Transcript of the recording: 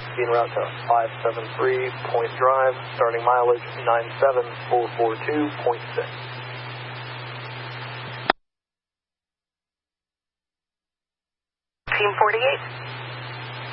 en route to 573 Point Drive, starting mileage 97442.6. Team 48.